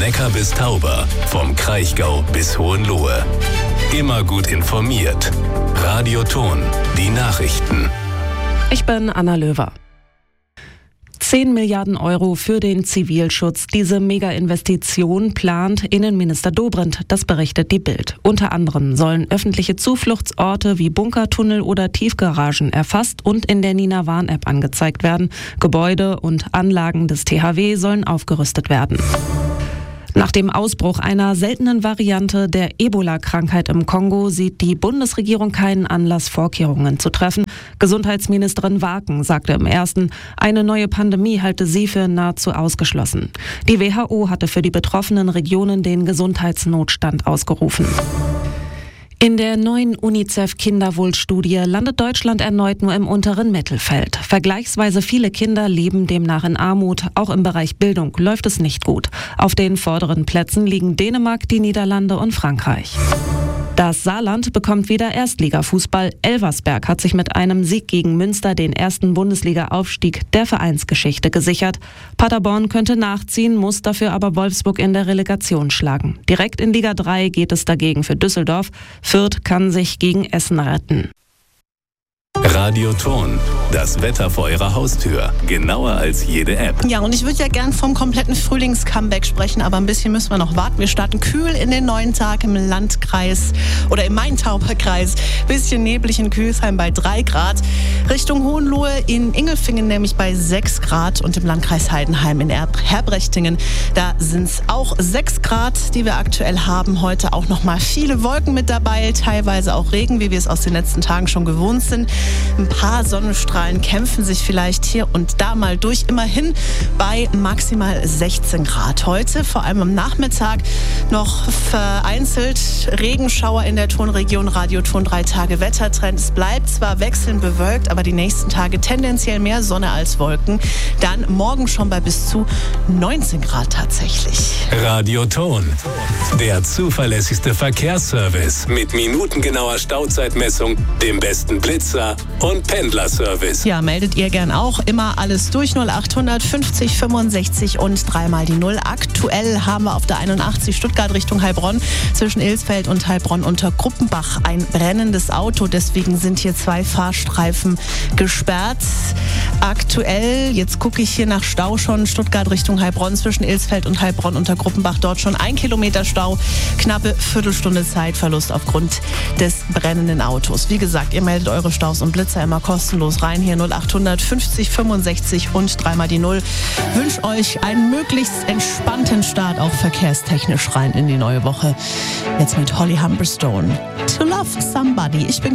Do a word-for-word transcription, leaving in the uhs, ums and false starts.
Neckar bis Tauber, vom Kraichgau bis Hohenlohe. Immer gut informiert. Radio Thon, die Nachrichten. Ich bin Anna Löwer. zehn Milliarden Euro für den Zivilschutz. Diese Mega-Investition plant Innenminister Dobrindt, das berichtet die Bild. Unter anderem sollen öffentliche Zufluchtsorte wie Bunkertunnel oder Tiefgaragen erfasst und in der Nina Warn-App angezeigt werden. Gebäude und Anlagen des T H W sollen aufgerüstet werden. Nach dem Ausbruch einer seltenen Variante der Ebola-Krankheit im Kongo sieht die Bundesregierung keinen Anlass, Vorkehrungen zu treffen. Gesundheitsministerin Waken sagte im ersten, eine neue Pandemie halte sie für nahezu ausgeschlossen. Die W H O hatte für die betroffenen Regionen den Gesundheitsnotstand ausgerufen. In der neuen UNICEF-Kinderwohlstudie landet Deutschland erneut nur im unteren Mittelfeld. Vergleichsweise viele Kinder leben demnach in Armut. Auch im Bereich Bildung läuft es nicht gut. Auf den vorderen Plätzen liegen Dänemark, die Niederlande und Frankreich. Das Saarland bekommt wieder Erstligafußball. Elversberg hat sich mit einem Sieg gegen Münster den ersten Bundesliga-Aufstieg der Vereinsgeschichte gesichert. Paderborn könnte nachziehen, muss dafür aber Wolfsburg in der Relegation schlagen. Direkt in Liga drei geht es dagegen für Düsseldorf. Fürth kann sich gegen Essen retten. Radio Thon, das Wetter vor Ihrer Haustür. Genauer als jede App. Ja, und ich würde ja gern vom kompletten Frühlings-Comeback sprechen, aber ein bisschen müssen wir noch warten. Wir starten kühl in den neuen Tag im Landkreis oder im Main-Tauber-Kreis. Bisschen neblig in Kühlsheim bei drei Grad. Richtung Hohenlohe in Ingelfingen nämlich bei sechs Grad und im Landkreis Heidenheim in Herbrechtingen. Da sind es auch sechs Grad, die wir aktuell haben. Heute auch noch mal viele Wolken mit dabei, teilweise auch Regen, wie wir es aus den letzten Tagen schon gewohnt sind. Ein paar Sonnenstrahlen kämpfen sich vielleicht hier und da mal durch. Immerhin bei maximal sechzehn Grad. Heute, vor allem am Nachmittag, noch vereinzelt Regenschauer in der Thonregion. Radio Thon drei Tage Wettertrend. Es bleibt zwar wechselnd bewölkt, aber die nächsten Tage tendenziell mehr Sonne als Wolken. Dann morgen schon bei bis zu neunzehn Grad tatsächlich. Radio Thon, der zuverlässigste Verkehrsservice mit minutengenauer Stauzeitmessung, dem besten Blitzer und Pendlerservice. Ja, meldet ihr gern auch. Immer alles durch. null acht fünfzig fünfundsechzig und dreimal die Null. Aktuell haben wir auf der einundachtzig Stuttgart Richtung Heilbronn zwischen Ilsfeld und Heilbronn unter Gruppenbach ein brennendes Auto. Deswegen sind hier zwei Fahrstreifen gesperrt. Aktuell, jetzt gucke ich hier nach Stau schon, Stuttgart Richtung Heilbronn zwischen Ilsfeld und Heilbronn unter Gruppenbach. Dort schon ein Kilometer Stau. Knappe Viertelstunde Zeitverlust aufgrund des brennenden Autos. Wie gesagt, ihr meldet eure Staus und Blitzer immer kostenlos rein. Hier null acht fünfzig fünfundsechzig und dreimal die Null. Wünsche euch einen möglichst entspannten Start, auch verkehrstechnisch rein in die neue Woche. Jetzt mit Holly Humberstone. To Love Somebody. Ich bin